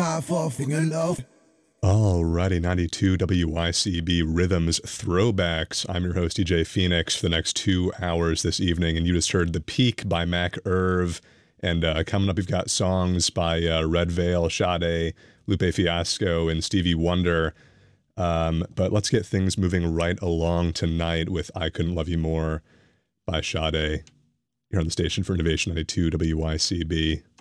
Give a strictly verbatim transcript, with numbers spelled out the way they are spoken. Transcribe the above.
high for finger love. Alrighty, ninety-two W Y C B Rhythms Throwbacks. I'm your host, D J Phoenix, for the next two hours this evening, and you just heard The Peak by Mac Irv. And uh, coming up, we've got songs by uh, Red Veil, Sade, Lupe Fiasco, and Stevie Wonder. Um, but let's get things moving right along tonight with I Couldn't Love You More by Sade. You're on the station for Innovation ninety-two W Y C B.